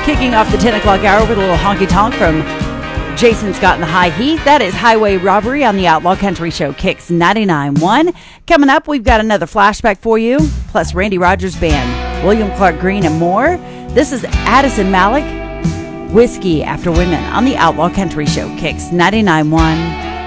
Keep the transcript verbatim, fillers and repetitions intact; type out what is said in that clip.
Kicking off the ten o'clock hour with a little honky tonk from Jason Scott and the High Heat. That is Highway Robbery on the Outlaw Country Show Kicks ninety-nine point one. Coming up, we've got another flashback for you, plus Randy Rogers Band, William Clark Green, and more. This is Addison Malik, Whiskey After Women on the Outlaw Country Show Kicks ninety-nine point one.